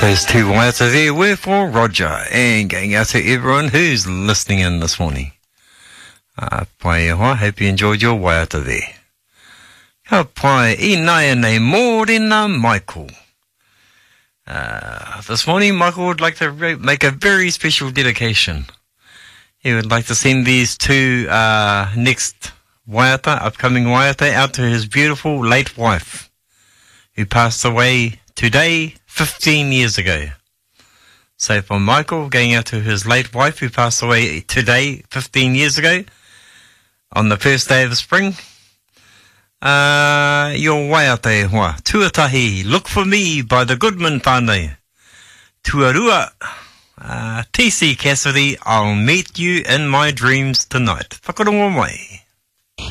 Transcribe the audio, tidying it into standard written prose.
Those two waiata there were for Roger, and going out to everyone who's listening in this morning. Pai hoa, hope you enjoyed your waiata there. Ka pai I nai nei mōrena Michael. This morning Michael would like to make a very special dedication. He would like to send these two next waiata, upcoming waiata, out to his beautiful late wife, who passed away today 15 years ago. So for Michael, going out to his late wife who passed away today 15 years ago, on the first day of spring, your waiata hoa, Tuatahi, Look for Me by the Goodman Whānau. Tuarua, TC Cassidy, I'll meet you in my dreams tonight. Whakarongo mai.